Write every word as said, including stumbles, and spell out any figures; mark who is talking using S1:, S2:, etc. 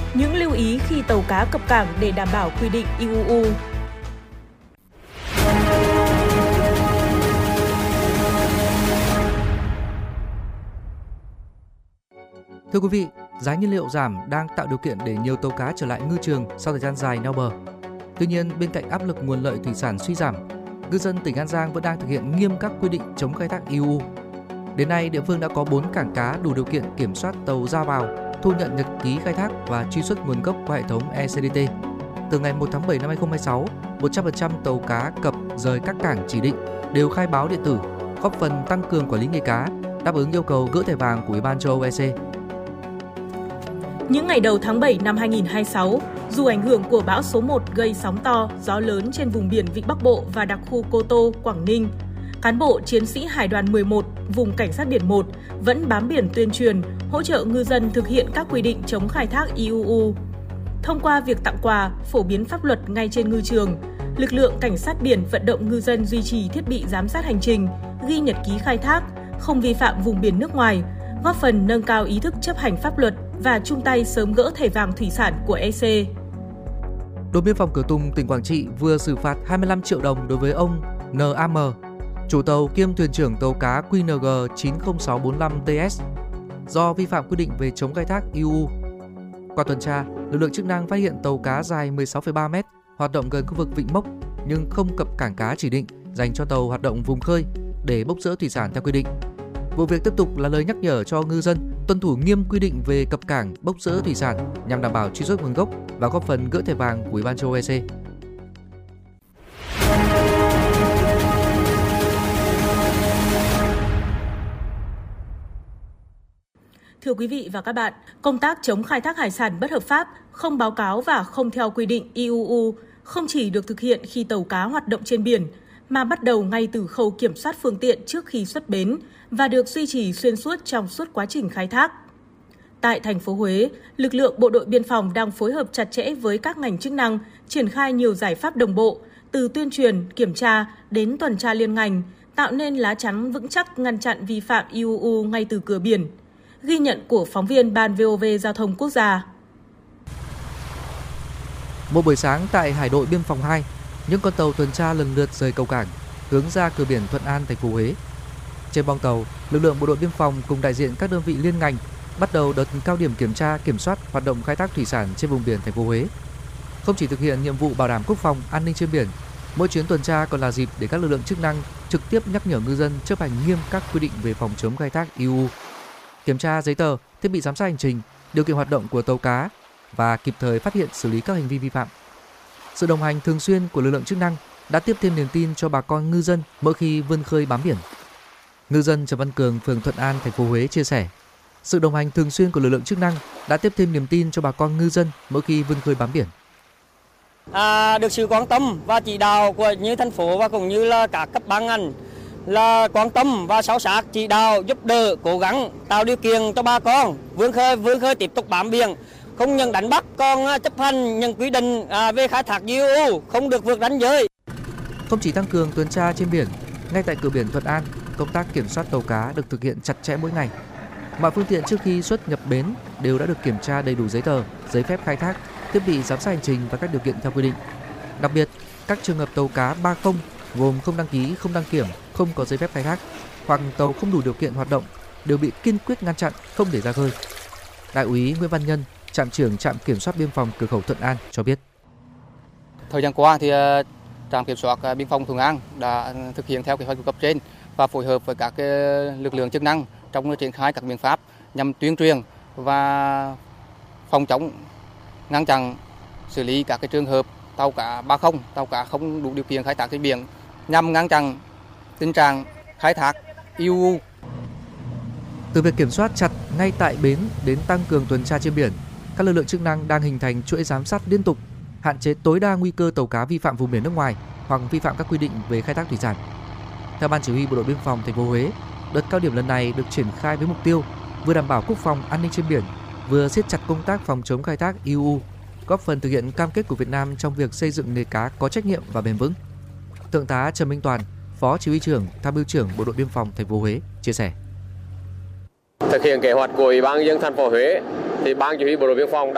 S1: Những lưu ý khi tàu cá cập cảng để đảm bảo quy định i u u.
S2: Thưa quý vị, giá nhiên liệu giảm đang tạo điều kiện để nhiều tàu cá trở lại ngư trường sau thời gian dài neo bờ. Tuy nhiên, bên cạnh áp lực nguồn lợi thủy sản suy giảm, ngư dân tỉnh An Giang vẫn đang thực hiện nghiêm các quy định chống khai thác i u u. Đến nay, địa phương đã có bốn cảng cá đủ điều kiện kiểm soát tàu ra vào, thu nhận nhật ký khai thác và truy xuất nguồn gốc qua hệ thống e xê đê tê. Từ ngày một tháng bảy năm hai nghìn không trăm hai mươi sáu, một trăm phần trăm tàu cá cập rời các cảng chỉ định đều khai báo điện tử, góp phần tăng cường quản lý nghề cá, đáp ứng yêu cầu gỡ thẻ vàng của Ủy ban châu Âu e xê.
S1: Những ngày đầu tháng bảy năm hai nghìn không trăm hai mươi sáu, dù ảnh hưởng của bão số một gây sóng to, gió lớn trên vùng biển Vịnh Bắc Bộ và đặc khu Cô Tô, Quảng Ninh, cán bộ chiến sĩ Hải đoàn mười một, vùng Cảnh sát biển một vẫn bám biển tuyên truyền, hỗ trợ ngư dân thực hiện các quy định chống khai thác i u u. Thông qua việc tặng quà, phổ biến pháp luật ngay trên ngư trường, lực lượng Cảnh sát biển vận động ngư dân duy trì thiết bị giám sát hành trình, ghi nhật ký khai thác, không vi phạm vùng biển nước ngoài, góp phần nâng cao ý thức chấp hành pháp luật và chung tay sớm gỡ thẻ vàng thủy sản của e xê.
S2: Đồn biên phòng Cửa Tùng, tỉnh Quảng Trị vừa xử phạt hai mươi lăm triệu đồng đối với ông en a em, chủ tàu kiêm thuyền trưởng tàu cá quy en giê chín không sáu bốn lăm tê ét do vi phạm quy định về chống khai thác i u u. Qua tuần tra, lực lượng chức năng phát hiện tàu cá dài mười sáu phẩy ba mét hoạt động gần khu vực Vịnh Mốc nhưng không cập cảng cá chỉ định dành cho tàu hoạt động vùng khơi để bốc rỡ thủy sản theo quy định. Vụ việc tiếp tục là lời nhắc nhở cho ngư dân tuân thủ nghiêm quy định về cập cảng, bốc rỡ thủy sản nhằm đảm bảo truy xuất nguồn gốc và góp phần gỡ thẻ vàng của Ủy ban châu Âu e xê.
S1: Thưa quý vị và các bạn, công tác chống khai thác hải sản bất hợp pháp, không báo cáo và không theo quy định i u u không chỉ được thực hiện khi tàu cá hoạt động trên biển, mà bắt đầu ngay từ khâu kiểm soát phương tiện trước khi xuất bến và được duy trì xuyên suốt trong suốt quá trình khai thác. Tại thành phố Huế, lực lượng Bộ đội Biên phòng đang phối hợp chặt chẽ với các ngành chức năng, triển khai nhiều giải pháp đồng bộ, từ tuyên truyền, kiểm tra đến tuần tra liên ngành, tạo nên lá chắn vững chắc ngăn chặn vi phạm i u u ngay từ cửa biển. Ghi nhận của phóng viên Ban vê o vê Giao thông Quốc gia.
S2: Một buổi sáng tại Hải đội Biên phòng hai, những con tàu tuần tra lần lượt rời cầu cảng, hướng ra cửa biển Thuận An, thành phố Huế. Trên bong tàu, lực lượng Bộ đội Biên phòng cùng đại diện các đơn vị liên ngành bắt đầu đợt cao điểm kiểm tra, kiểm soát hoạt động khai thác thủy sản trên vùng biển thành phố Huế. Không chỉ thực hiện nhiệm vụ bảo đảm quốc phòng, an ninh trên biển, mỗi chuyến tuần tra còn là dịp để các lực lượng chức năng trực tiếp nhắc nhở ngư dân chấp hành nghiêm các quy định về phòng chống khai thác i u u, kiểm tra giấy tờ, thiết bị giám sát hành trình, điều kiện hoạt động của tàu cá và kịp thời phát hiện xử lý các hành vi vi phạm. Sự đồng hành thường xuyên của lực lượng chức năng đã tiếp thêm niềm tin cho bà con ngư dân mỗi khi vươn khơi bám biển. Ngư dân Trần Văn Cường, phường Thuận An, thành phố Huế chia sẻ, sự đồng hành thường xuyên của lực lượng chức năng đã tiếp thêm niềm tin cho bà con ngư dân mỗi khi vươn khơi bám biển.
S3: À, được sự quan tâm và chỉ đạo của như thành phố và cũng như là các cấp ban ngành là quan tâm và sâu sát chỉ đạo giúp đỡ, cố gắng tạo điều kiện cho bà con vươn khơi vươn khơi tiếp tục bám biển, không nhận đánh bắt, còn chấp hành những quy định về khai thác i u u, không được vượt ranh giới.
S2: Không chỉ tăng cường tuần tra trên biển, ngay tại cửa biển Thuận An, công tác kiểm soát tàu cá được thực hiện chặt chẽ mỗi ngày. Mọi phương tiện trước khi xuất nhập bến đều đã được kiểm tra đầy đủ giấy tờ, giấy phép khai thác, thiết bị giám sát hành trình và các điều kiện theo quy định. Đặc biệt, các trường hợp tàu cá ba không gồm không đăng ký, không đăng kiểm, không có giấy phép khai thác hoặc tàu không đủ điều kiện hoạt động đều bị kiên quyết ngăn chặn, không để ra khơi. Đại úy Nguyễn Văn Nhân, trạm trưởng trạm kiểm soát biên phòng cửa khẩu Thuận An cho biết.
S4: Thời gian qua thì trạm kiểm soát biên phòng Thuận An đã thực hiện theo kế hoạch của cấp trên và phối hợp với các lực lượng chức năng trong triển khai các biện pháp nhằm tuyên truyền và phòng chống, ngăn chặn, xử lý các cái trường hợp tàu cá ba không, tàu cá không đủ điều kiện khai thác trên biển, nhằm ngăn chặn tình trạng khai thác i u u.
S2: Từ việc kiểm soát chặt ngay tại bến đến tăng cường tuần tra trên biển, các lực lượng chức năng đang hình thành chuỗi giám sát liên tục, hạn chế tối đa nguy cơ tàu cá vi phạm vùng biển nước ngoài hoặc vi phạm các quy định về khai thác thủy sản. Theo Ban Chỉ huy Bộ đội Biên phòng thành phố Huế, đợt cao điểm lần này được triển khai với mục tiêu vừa đảm bảo quốc phòng an ninh trên biển, vừa siết chặt công tác phòng chống khai thác i u u, góp phần thực hiện cam kết của Việt Nam trong việc xây dựng nghề cá có trách nhiệm và bền vững. Thượng tá Trần Minh Toàn, Phó Chỉ huy trưởng, Tham mưu trưởng Bộ đội Biên phòng thành phố Huế chia sẻ.
S5: Thực hiện kế hoạch của Ủy ban nhân dân thành phố Huế thì Ban Chỉ huy Bộ đội Biên phòng